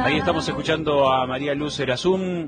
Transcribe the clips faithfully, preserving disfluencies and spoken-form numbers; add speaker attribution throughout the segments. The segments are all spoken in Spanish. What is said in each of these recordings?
Speaker 1: Ahí estamos escuchando a María Luz Erasum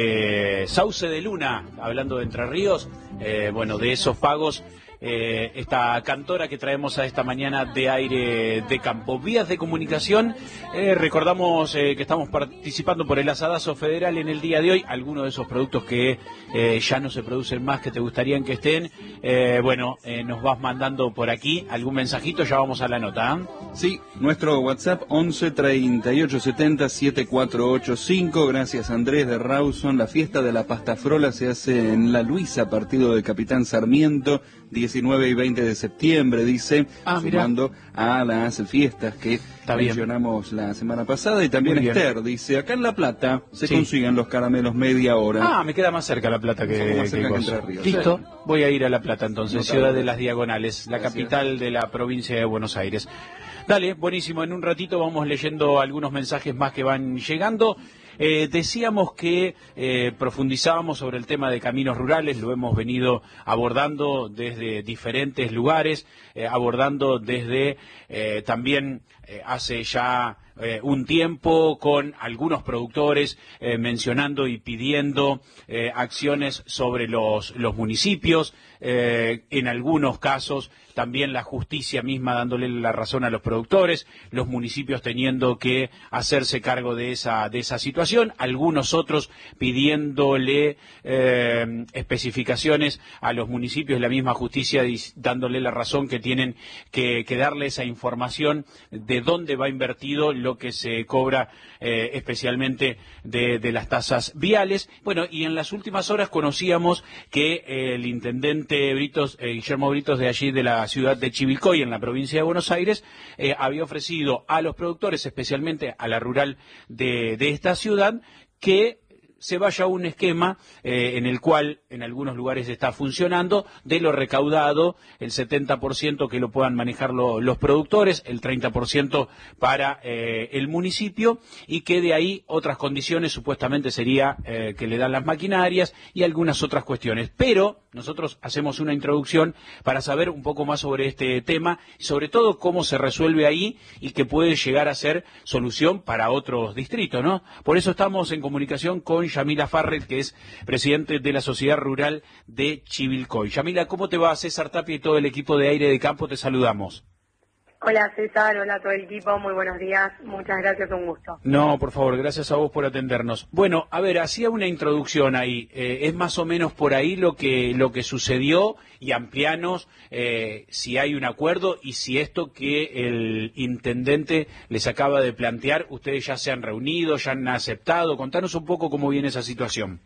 Speaker 1: de Sauce de Luna, hablando de Entre Ríos, eh, bueno, de esos pagos. Eh, esta cantora que traemos a esta mañana de Aire de Campo. Vías de comunicación, eh, recordamos eh, que estamos participando por el Asadazo Federal en el día de hoy. Algunos de esos productos que eh, ya no se producen más, que te gustarían que estén, eh, bueno, eh, nos vas mandando por aquí algún mensajito, ya vamos a la nota, ¿eh?
Speaker 2: Sí, nuestro WhatsApp once treinta y ocho setenta setenta y cuatro ochenta y cinco. Gracias, Andrés de Rawson. La fiesta de la pasta frola se hace en La Luisa, partido de Capitán Sarmiento, diecinueve y veinte de septiembre, dice,
Speaker 1: ah,
Speaker 2: sumando a las fiestas que
Speaker 1: Está
Speaker 2: mencionamos bien. La semana pasada. Y también
Speaker 1: Muy
Speaker 2: Esther
Speaker 1: bien.
Speaker 2: dice, acá en La Plata se
Speaker 1: sí.
Speaker 2: consiguen los caramelos media hora.
Speaker 1: Ah, me queda más cerca La Plata que,
Speaker 2: más cerca
Speaker 1: que,
Speaker 2: que Entre Ríos.
Speaker 1: Listo,
Speaker 2: Sí.
Speaker 1: Voy a ir a La Plata entonces,
Speaker 2: No,
Speaker 1: Ciudad
Speaker 2: claro.
Speaker 1: de las Diagonales, la
Speaker 2: Gracias.
Speaker 1: capital de la provincia de Buenos Aires. Dale, buenísimo, en un ratito vamos leyendo algunos mensajes más que van llegando. Eh, decíamos que eh, profundizábamos sobre el tema de caminos rurales, lo hemos venido abordando desde diferentes lugares, eh, abordando desde eh, también eh, hace ya eh, un tiempo con algunos productores eh, mencionando y pidiendo eh, acciones sobre los, los municipios, eh, en algunos casos también la justicia misma dándole la razón a los productores, los municipios teniendo que hacerse cargo de esa de esa situación, algunos otros pidiéndole eh, especificaciones a los municipios, la misma justicia dándole la razón que tienen que, que darle esa información de dónde va invertido lo que se cobra eh, especialmente de, de las tasas viales. Bueno, y en las últimas horas conocíamos que eh, el intendente Britos, eh, Guillermo Britos, de allí de la ciudad de Chivilcoy, en la provincia de Buenos Aires, eh, había ofrecido a los productores, especialmente a la rural de, de esta ciudad, que se vaya a un esquema eh, en el cual en algunos lugares está funcionando, de lo recaudado, el setenta por ciento que lo puedan manejar lo, los productores, el treinta por ciento para eh, el municipio, y que de ahí otras condiciones supuestamente sería eh, que le dan las maquinarias y algunas otras cuestiones. Pero nosotros hacemos una introducción para saber un poco más sobre este tema y sobre todo cómo se resuelve ahí y que puede llegar a ser solución para otros distritos, ¿no? Por eso estamos en comunicación con Yamila Farrell, que es presidente de la Sociedad Rural de Chivilcoy. Yamila, ¿cómo te va? César Tapia y todo el equipo de Aire de Campo, te saludamos.
Speaker 3: Hola César, hola a todo el equipo, muy buenos días, muchas gracias, un gusto.
Speaker 1: No, por favor, gracias a vos por atendernos. Bueno, a ver, hacía una introducción ahí, eh, es más o menos por ahí lo que lo que sucedió, y amplianos eh, si hay un acuerdo y si esto que el intendente les acaba de plantear, ustedes ya se han reunido, ya han aceptado. Contanos un poco cómo viene esa situación.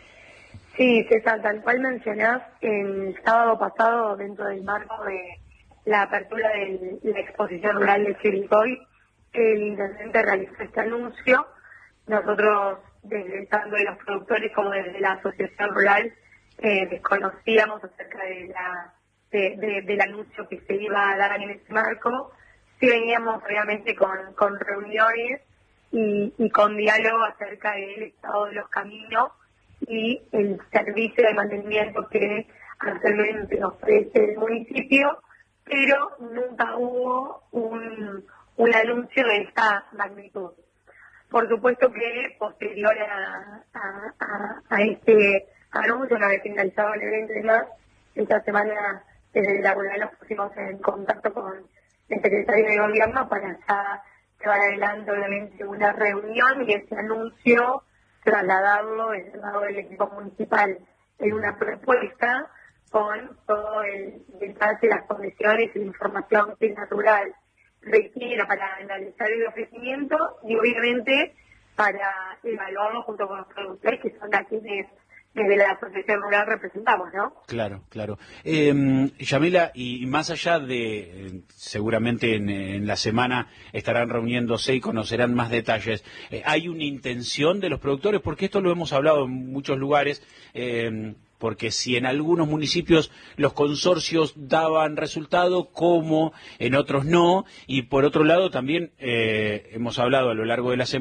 Speaker 3: Sí, César, tal cual mencionás, el sábado pasado, dentro del marco de la apertura de la exposición rural de Chivilcoy, el intendente realizó este anuncio. Nosotros, desde tanto de los productores como desde la asociación rural, eh, desconocíamos acerca de la de, de, del anuncio que se iba a dar en ese marco. Sí veníamos obviamente con, con reuniones y, y con diálogo acerca del estado de los caminos y el servicio de mantenimiento que actualmente ofrece el municipio, pero nunca hubo un, un anuncio de esta magnitud. Por supuesto que posterior a, a, a, a este anuncio, una vez finalizado el evento y demás, esta semana desde la rural nos pusimos en contacto con el secretario de gobierno para ya llevar adelante obviamente una reunión y ese anuncio trasladarlo desde el lado del equipo municipal en una propuesta con todo el detalle, las condiciones y la información que la rural requiera para analizar el ofrecimiento y obviamente para evaluarlo junto con los productores, que son a quienes desde la asociación rural representamos, ¿no?
Speaker 1: Claro, claro. Eh, Yamila, y más allá de, eh, seguramente en, en la semana estarán reuniéndose y conocerán más detalles, eh, ¿hay una intención de los productores? Porque esto lo hemos hablado en muchos lugares, eh, porque si en algunos municipios los consorcios daban resultado, como en otros no, y por otro lado también eh, hemos hablado a lo largo de la semana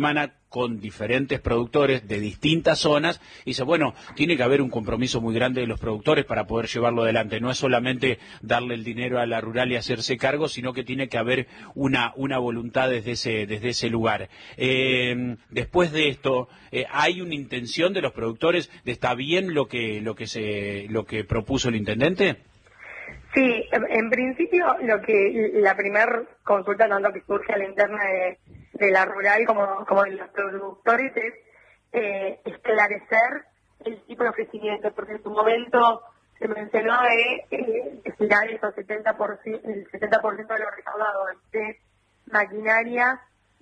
Speaker 1: con diferentes productores de distintas zonas, y dice, bueno, tiene que haber un compromiso muy grande de los productores para poder llevarlo adelante. No es solamente darle el dinero a la rural y hacerse cargo, sino que tiene que haber una, una voluntad desde ese, desde ese lugar. Eh, después de esto, eh, ¿hay una intención de los productores de está bien lo que, lo que se, lo que propuso el intendente?
Speaker 3: Sí, en, en principio lo que la primera consulta tanto que surge a la interna de, de la rural como, como de los productores es eh, esclarecer el tipo de ofrecimiento, porque en su momento se mencionó de eh, destinar esos setenta por ciento, el setenta por ciento de lo recaudado de maquinaria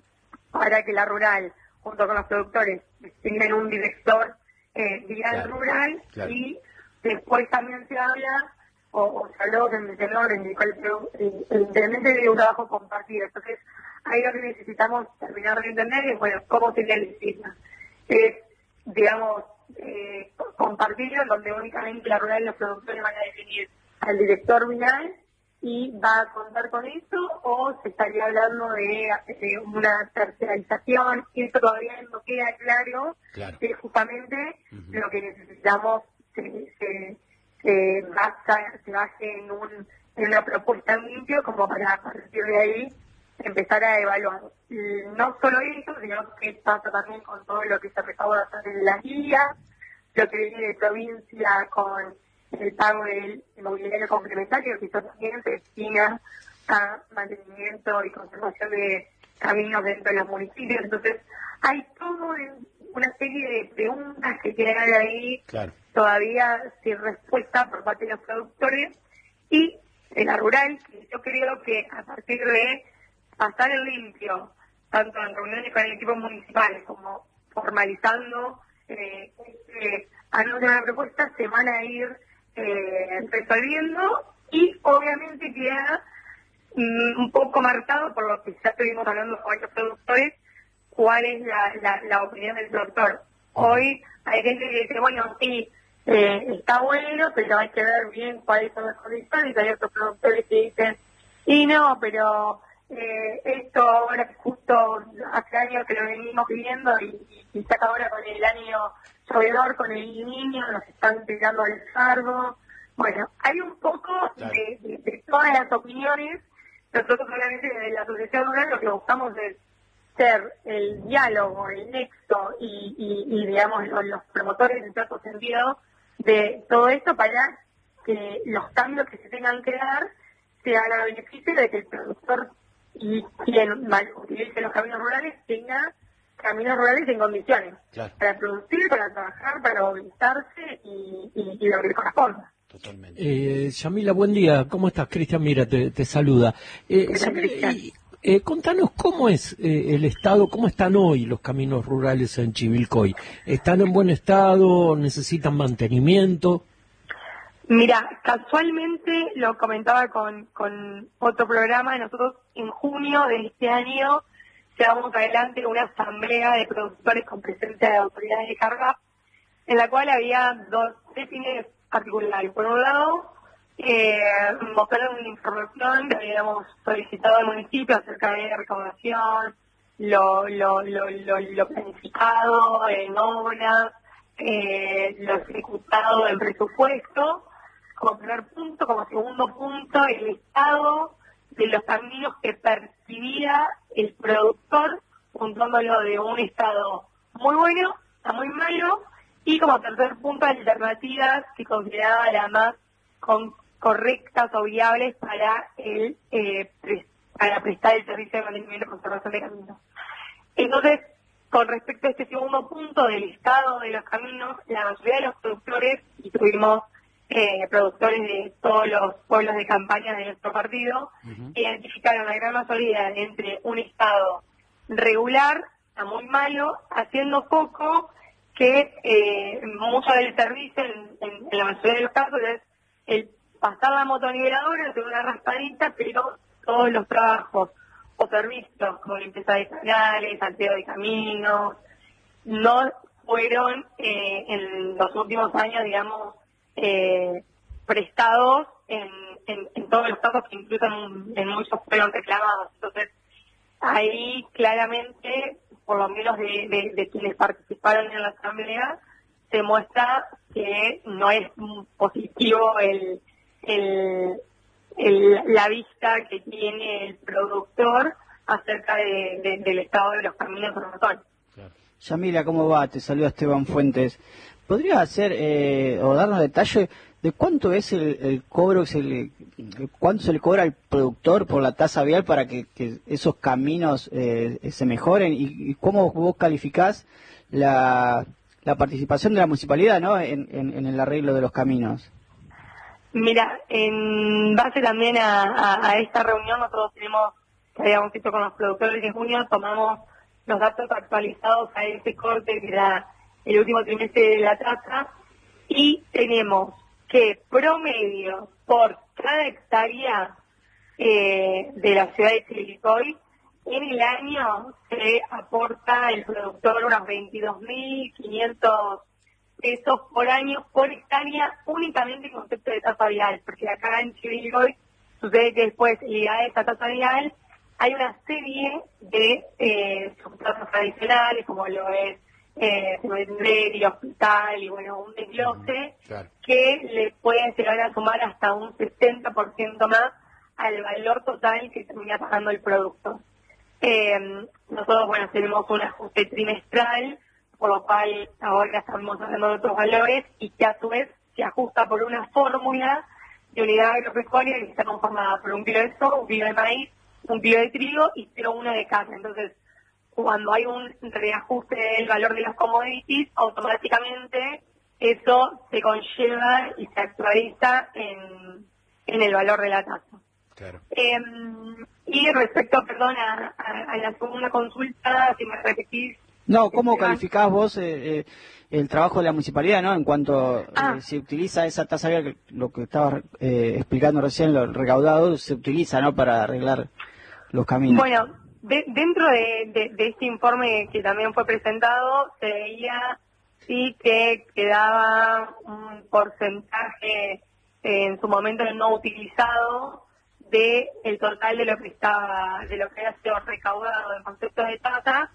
Speaker 3: para que la rural, junto con los productores, tengan un director eh, vial
Speaker 1: claro,
Speaker 3: rural
Speaker 1: claro.
Speaker 3: Y después también se habla o, o se habló, que mencionó, le indicó el, el, el intendente de un trabajo compartido. Entonces, ahí lo que necesitamos terminar de entender es, bueno, cómo sería el sistema. Es, digamos, eh, compartido, donde únicamente la rural y los productores van a definir al director vial y va a contar con eso, o se estaría hablando de, de una tercerización, y eso todavía no queda claro,
Speaker 1: claro.
Speaker 3: que justamente
Speaker 1: uh-huh.
Speaker 3: lo que necesitamos se, se, se basa, se base en, un, en una propuesta limpia como para a partir de ahí empezar a evaluar. Y no solo eso, sino que pasa también con todo lo que se recauda en las guías, lo que viene de provincia con el pago del mobiliario complementario, que eso también se destina a mantenimiento y conservación de caminos dentro de los municipios. Entonces, hay todo una serie de preguntas que quedan ahí
Speaker 1: claro.
Speaker 3: todavía sin respuesta por parte de los productores y de la rural, que yo creo que a partir de pasar el limpio, tanto en reuniones con el equipo municipal como formalizando eh, este anuncio de la propuesta, se van a ir eh, resolviendo, y obviamente queda mm, un poco marcado por lo que ya estuvimos hablando con varios productores, cuál es la, la, la opinión del productor. Hoy hay gente que dice, bueno, sí, eh, está bueno, pero hay que ver bien cuáles son las condiciones. Hay otros productores que dicen, y no, pero eh, esto ahora justo hace años que lo venimos viviendo y, y, y saca ahora con el año llovedor, con el niño, nos están tirando al sardo. Bueno, hay un poco
Speaker 1: claro.
Speaker 3: de, de, de todas las opiniones. Nosotros obviamente desde la Asociación Rural lo que buscamos es ser el diálogo, el nexo y, y, y digamos los, los promotores en cierto sentido de todo esto para que los cambios que se tengan que dar sean a beneficio de que el productor y quien utilice los caminos rurales tenga caminos rurales en condiciones
Speaker 1: claro.
Speaker 3: para producir, para trabajar, para movilizarse y, y, y lo que le corresponda.
Speaker 1: Totalmente.
Speaker 4: Eh, Yamila, buen día. ¿Cómo estás? Cristian, mira, te, te saluda. Eh, Yamila, y, eh, contanos cómo es eh, el estado, cómo están hoy los caminos rurales en Chivilcoy. ¿Están en buen estado? ¿Necesitan mantenimiento?
Speaker 3: Mira, casualmente lo comentaba con, con otro programa, nosotros en junio de este año llevamos adelante una asamblea de productores con presencia de autoridades de carga, en la cual había dos fines particulares. Por un lado, eh, mostrar una información que habíamos solicitado al municipio acerca de la recaudación, lo, lo, lo, lo, lo planificado en obras, eh, lo ejecutado en presupuesto, como primer punto. Como segundo punto, el estado de los caminos que percibía el productor, puntuándolo de un estado muy bueno a muy malo, y como tercer punto, alternativas que consideraba las más con, correctas o viables para el eh, pre, para prestar el servicio de mantenimiento y conservación de caminos. Entonces, con respecto a este segundo punto del estado de los caminos, la mayoría de los productores, y tuvimos eh, productores de todos los pueblos de campaña de nuestro partido, uh-huh. identificaron la gran mayoría entre un estado regular a muy malo, haciendo poco que eh, mucho del servicio en, en, en la mayoría de los casos es el pasar la motoniveladora, hacer una raspadita, pero todos los trabajos o servicios como limpieza de canales, salteo de caminos, no fueron eh, en los últimos años, digamos, eh, prestados en, en, en todos los casos que incluso en, en muchos fueron reclamados. Entonces, ahí claramente por lo menos de, de, de quienes participaron en la asamblea, se muestra que no es positivo el, el, el, la vista que tiene el productor acerca de, de, del estado de los caminos de Rotón.
Speaker 5: Yamila, ¿cómo va? Te saluda Esteban Fuentes. ¿Podría hacer eh, o darnos detalle de cuánto es el, el cobro, el, el, cuánto se le cobra al productor por la tasa vial para que, que esos caminos eh, se mejoren y, y cómo vos calificás la, la participación de la municipalidad, ¿no? en, en, en el arreglo de los caminos?
Speaker 3: Mira, en base también a, a, a esta reunión, nosotros tenemos, que habíamos hecho con los productores de junio, tomamos los datos actualizados a ese corte que era el último trimestre de la tasa, y tenemos que promedio por cada hectárea eh, de la ciudad de Chivilcoy, en el año se aporta el productor unos veintidós mil quinientos pesos por año por hectárea, únicamente en concepto de tasa vial, porque acá en Chivilcoy sucede que después, ligada a esta tasa vial, hay una serie de eh, subtasas adicionales, como lo es eh, y hospital, y bueno, un desglose, claro, que le pueden llegar a sumar hasta un sesenta por ciento más al valor total que termina pagando el producto. Eh, nosotros, bueno, tenemos un ajuste trimestral, por lo cual ahora estamos hablando de otros valores, y que a su vez se ajusta por una fórmula de unidad agropecuaria que está conformada por un kilo de soja, un kilo de maíz, un kilo de trigo y cero coma uno de carne. Entonces, cuando hay un reajuste del valor de los commodities, automáticamente eso se conlleva y se actualiza en, en el valor de la tasa.
Speaker 1: Claro.
Speaker 3: Eh, y respecto, perdón, a, a, a la segunda consulta, si me repetís.
Speaker 5: No, ¿cómo
Speaker 3: este,
Speaker 5: calificás vos eh, eh, el trabajo de la municipalidad, ¿no? En cuanto
Speaker 3: ah.
Speaker 5: eh, se utiliza esa tasa vial, lo que estabas eh, explicando recién, lo recaudado, se utiliza, ¿no? Para arreglar los caminos.
Speaker 3: Bueno, de, dentro de, de, de este informe que también fue presentado, se veía sí que quedaba un porcentaje eh, en su momento no utilizado de el total de lo que estaba, de lo que había sido recaudado en conceptos de tasa,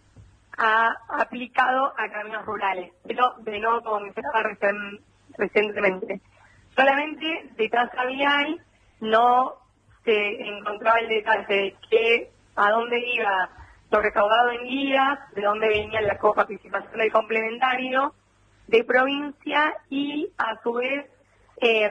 Speaker 3: ha aplicado a caminos rurales, pero de nuevo, como mencionaba recien, recientemente, solamente de tasa vial no se encontraba el detalle de que a dónde iba lo recaudado en guías, de dónde venía la coparticipación del complementario de provincia, y a su vez eh,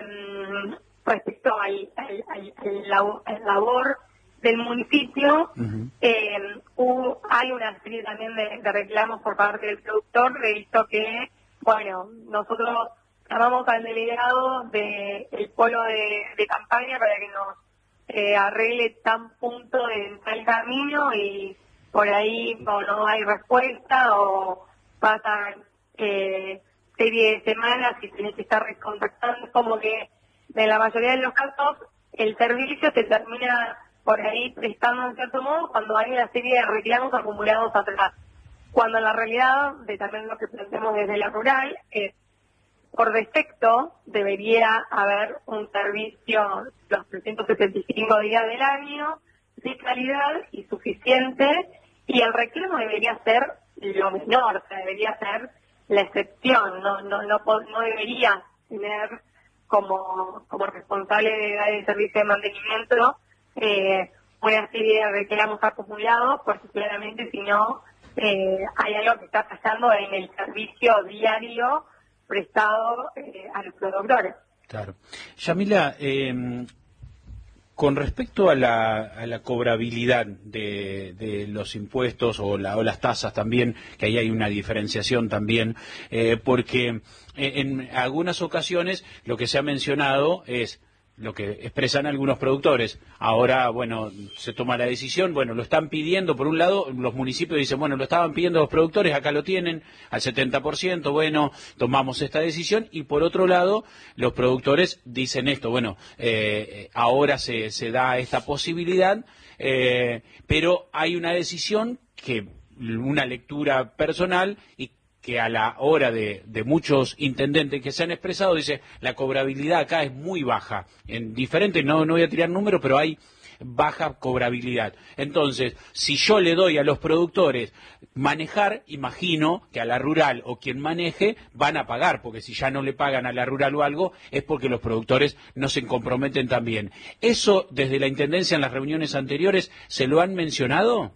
Speaker 3: respecto al, al, al, al, al labor del municipio, uh-huh. eh, hubo, hay una serie también de, de reclamos por parte del productor, de visto que, bueno, nosotros llamamos al delegado del de polo de, de campaña para que nos eh, arregle tan punto de tal camino, y por ahí o no hay respuesta o pasan eh, serie de semanas y tienen que estar recontactando, como que en la mayoría de los casos el servicio se termina por ahí prestando en cierto modo cuando hay una serie de reclamos acumulados atrás, cuando en la realidad, de también lo que planteamos desde la rural, es por defecto debería haber un servicio los trescientos setenta y cinco días del año de calidad y suficiente, y el reclamo debería ser lo menor, o sea, debería ser la excepción, no no no, no debería tener como como responsable de dar el servicio de mantenimiento eh, una serie de reclamos acumulados, porque claramente si no eh, hay algo que está fallando en el servicio diario prestado eh, a los productores.
Speaker 1: Claro. Yamila, eh, con respecto a la, a la cobrabilidad de, de los impuestos o, la, o las tasas también, que ahí hay una diferenciación también, eh, porque en, en algunas ocasiones lo que se ha mencionado es lo que expresan algunos productores. Ahora, bueno, se toma la decisión, bueno, lo están pidiendo, por un lado, los municipios dicen, bueno, lo estaban pidiendo los productores, acá lo tienen, al setenta por ciento, bueno, tomamos esta decisión, y por otro lado, los productores dicen esto, bueno, eh, ahora se, se da esta posibilidad, eh, pero hay una decisión que, una lectura personal, y que a la hora de, de muchos intendentes que se han expresado, dice, la cobrabilidad acá es muy baja. En diferentes, no, no voy a tirar números, pero hay baja cobrabilidad. Entonces, si yo le doy a los productores manejar, imagino que a la rural o quien maneje van a pagar, porque si ya no le pagan a la rural o algo, es porque los productores no se comprometen también. ¿Eso desde la Intendencia en las reuniones anteriores se lo han mencionado?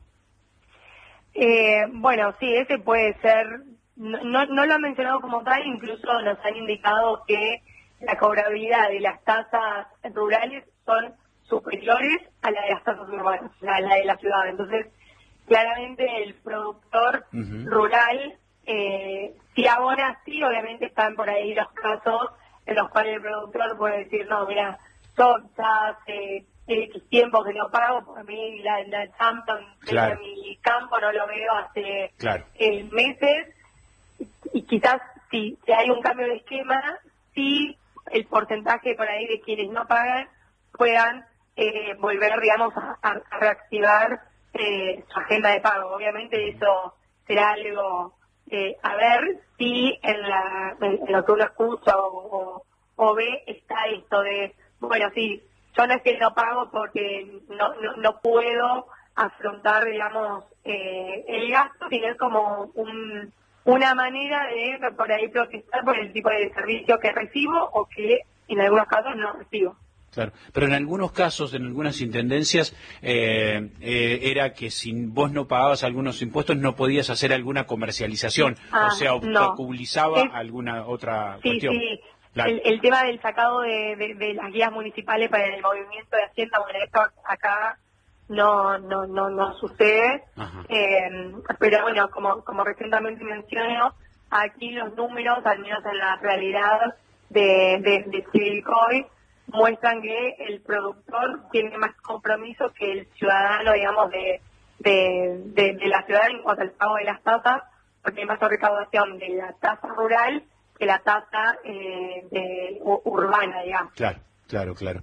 Speaker 3: Eh, bueno, sí, ese puede ser, no, no, no lo han mencionado como tal, incluso nos han indicado que la cobrabilidad de las tasas rurales son superiores a la de las tasas urbanas, a la de la ciudad. Entonces, claramente el productor uh-huh. rural, eh, si ahora sí, obviamente están por ahí los casos en los cuales el productor puede decir, no, mira, yo ya hace X tiempo que no pago, por mí la, la Hampton
Speaker 1: claro.
Speaker 3: de mi campo no lo veo hace
Speaker 1: claro.
Speaker 3: eh, meses, y, y quizás si, si hay un cambio de esquema, sí el porcentaje por ahí de quienes no pagan puedan eh, volver, digamos, a, a reactivar eh, su agenda de pago. Obviamente eso será algo eh, a ver si en, la, en, en lo que uno escucha o, o, o ve está esto de, bueno, sí, yo no es que no pago porque no, no, no puedo afrontar, digamos, eh, el gasto, sino es como un, una manera de por ahí protestar por el tipo de servicio que recibo o que en algunos casos no recibo.
Speaker 1: Claro, pero en algunos casos, en algunas intendencias, eh, eh, era que si vos no pagabas algunos impuestos no podías hacer alguna comercialización,
Speaker 3: ah,
Speaker 1: o sea, obstaculizaba
Speaker 3: no. es,
Speaker 1: alguna otra
Speaker 3: sí,
Speaker 1: cuestión.
Speaker 3: Sí,
Speaker 1: claro.
Speaker 3: el, el tema del sacado de, de, de las guías municipales para el movimiento de Hacienda, bueno, esto acá no no no no sucede, eh, pero bueno, como, como recientemente mencioné, aquí los números, al menos en la realidad de, de, de Chivilcoy, muestran que el productor tiene más compromiso que el ciudadano, digamos, de, de, de, de la ciudad en cuanto al pago de las tasas, porque hay más recaudación de la tasa rural que la tasa eh, de, urbana, digamos.
Speaker 1: Claro, claro, claro.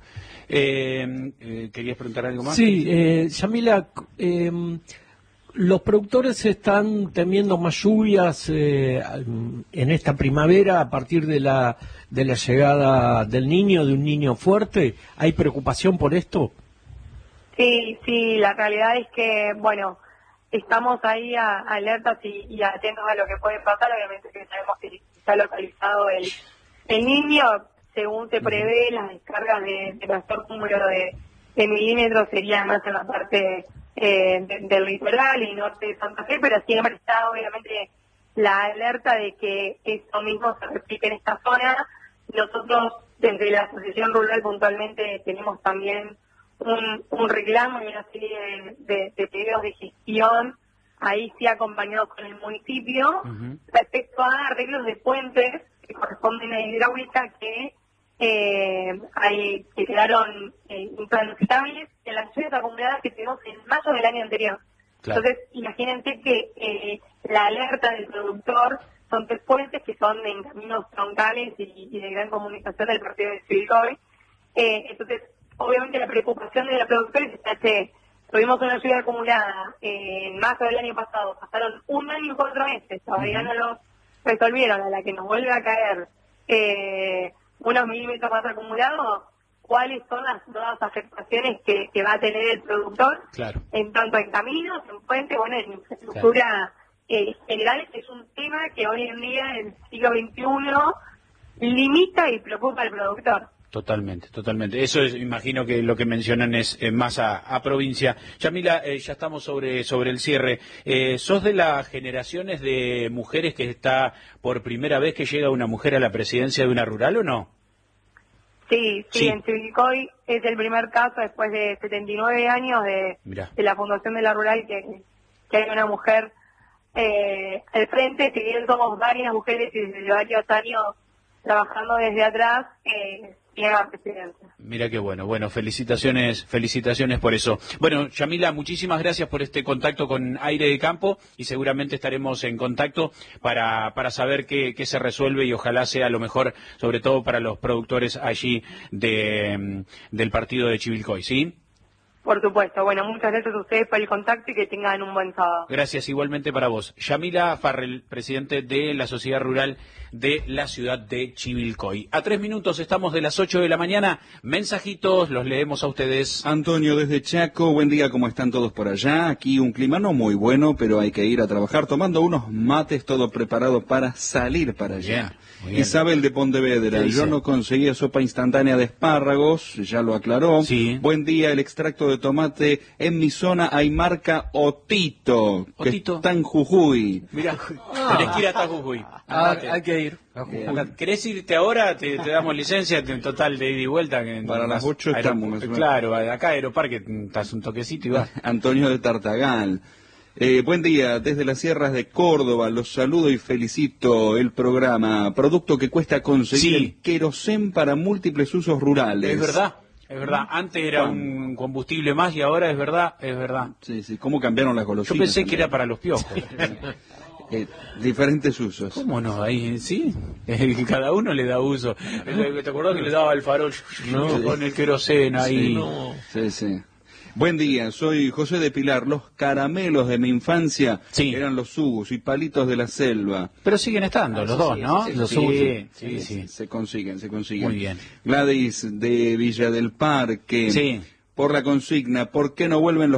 Speaker 1: Eh, eh, ¿Querías preguntar algo más?
Speaker 4: Sí, eh, Yamila, eh, los productores están temiendo más lluvias eh, en esta primavera a partir de la de la llegada del niño, de un niño fuerte. ¿Hay preocupación por esto?
Speaker 3: Sí, sí, la realidad es que, bueno, estamos ahí a, alertas y, y atentos a lo que puede pasar. Obviamente que sabemos que está localizado el, el niño, según se prevé, las descargas de, de mayor número de, de milímetros serían más en la parte eh, de, del litoral y norte de Santa Fe, pero siempre está obviamente la alerta de que esto mismo se repite en esta zona. Nosotros desde la Asociación Rural puntualmente tenemos también un, un reclamo y una serie de, de, de pedidos de gestión, ahí sí acompañados con el municipio, uh-huh. respecto a arreglos de puentes que corresponden a hidráulica que eh, hay, que quedaron eh, intransitables en las lluvias acumuladas que tuvimos en mayo del año anterior. Claro. Entonces, imagínense que eh, la alerta del productor son tres puentes que son en caminos troncales y, y de gran comunicación del partido de Chivilcoy. Eh, entonces, obviamente la preocupación de los productores es que tuvimos una lluvia acumulada eh, en marzo del año pasado, pasaron un año y cuatro meses, todavía uh-huh. no lo resolvieron, a la que nos vuelve a caer eh, unos milímetros más acumulados, cuáles son las nuevas afectaciones que, que va a tener el productor,
Speaker 1: claro.
Speaker 3: en tanto en caminos, en puentes, bueno, en infraestructura claro. eh, general, es un tema que hoy en día, en el siglo veintiuno, limita y preocupa al productor.
Speaker 1: Totalmente, totalmente. Eso es, imagino que lo que mencionan es eh, más a, a provincia. Yamila, eh, ya estamos sobre sobre el cierre. Eh, ¿Sos de las generaciones de mujeres que está por primera vez que llega una mujer a la presidencia de una rural o no?
Speaker 3: Sí, sí, sí. En Chivilcoy es el primer caso después de setenta y nueve años de, de la fundación de la rural que, que hay una mujer eh, al frente. Si bien somos varias mujeres y desde varios años trabajando desde atrás, eh, llega a presidencia.
Speaker 1: Mira qué bueno, bueno, felicitaciones, felicitaciones por eso. Bueno, Yamila, muchísimas gracias por este contacto con Aire de Campo y seguramente estaremos en contacto para, para saber qué, qué se resuelve y ojalá sea lo mejor, sobre todo para los productores allí de, del partido de Chivilcoy, ¿sí?
Speaker 3: Por supuesto. Bueno, muchas gracias a ustedes por el contacto y que tengan un buen sábado.
Speaker 1: Gracias igualmente para vos. Yamila Farrell, presidente de la Sociedad Rural de la ciudad de Chivilcoy. A tres minutos estamos de las ocho de la mañana. Mensajitos, los leemos a ustedes.
Speaker 2: Antonio desde Chaco, buen día, ¿cómo están todos por allá? Aquí un clima no muy bueno, pero hay que ir a trabajar tomando unos mates, todo preparado para salir para allá.
Speaker 1: Muy bien.
Speaker 2: Isabel de Pontevedra, yo no conseguía sopa instantánea de espárragos, ya lo aclaró.
Speaker 1: Sí.
Speaker 2: Buen día, el extracto de tomate en mi zona hay marca Otito,
Speaker 1: Otito.
Speaker 2: que está en Jujuy.
Speaker 1: Mirá, tenés que ir hasta Jujuy.
Speaker 4: Ah, hay que ir. a Jujuy.
Speaker 1: Acá, ¿querés irte ahora? Te, te damos licencia en total de ida y vuelta. Que
Speaker 2: Para las ocho
Speaker 1: aero-
Speaker 2: estamos, me suena.
Speaker 1: Claro, acá Aeroparque, estás un toquecito y vas.
Speaker 2: Antonio de Tartagal. Eh, buen día, desde las sierras de Córdoba, los saludo y felicito el programa. Producto que cuesta conseguir
Speaker 1: Sí.
Speaker 2: el querosén para múltiples usos rurales.
Speaker 1: Es verdad, es verdad. Antes era un combustible más y ahora es verdad, es verdad.
Speaker 2: Sí, sí, ¿cómo cambiaron las
Speaker 1: Yo
Speaker 2: golosinas?
Speaker 1: pensé que
Speaker 2: también?
Speaker 1: era para los piojos.
Speaker 2: Eh, diferentes usos.
Speaker 1: ¿Cómo no? Ahí sí, cada uno le da uso. ¿Te acordás que le daba el farol
Speaker 4: No.
Speaker 1: con el queroseno ahí?
Speaker 2: Sí,
Speaker 4: no.
Speaker 2: sí, sí. Buen día, soy José de Pilar. Los caramelos de mi infancia
Speaker 1: Sí.
Speaker 2: eran los sugus y palitos de la selva.
Speaker 1: Pero siguen estando los dos, ¿no?
Speaker 2: sí,
Speaker 1: Los
Speaker 2: sí,
Speaker 1: subos,
Speaker 2: sí,
Speaker 1: sí, sí.
Speaker 2: Se consiguen, se consiguen.
Speaker 1: Muy bien.
Speaker 2: Gladys de Villa del Parque.
Speaker 1: Sí.
Speaker 2: Por la consigna, ¿por qué no vuelven los